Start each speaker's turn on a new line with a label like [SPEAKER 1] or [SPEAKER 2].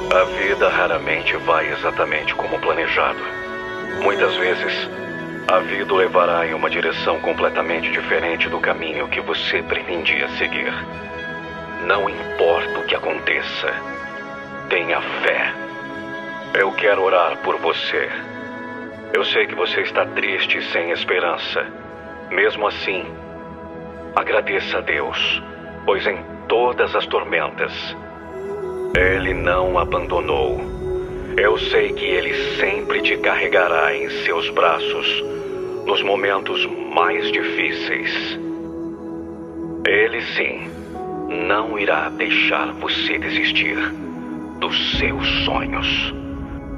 [SPEAKER 1] A vida raramente vai exatamente como planejado. Muitas vezes, a vida o levará em uma direção completamente diferente do caminho que você pretendia seguir. Não importa o que aconteça, tenha fé. Eu quero orar por você. Eu sei que você está triste e sem esperança. Mesmo assim, agradeça a Deus, pois em todas as tormentas, Ele não abandonou. Eu sei que Ele sempre te carregará em seus braços nos momentos mais difíceis. Ele sim não irá deixar você desistir dos seus sonhos.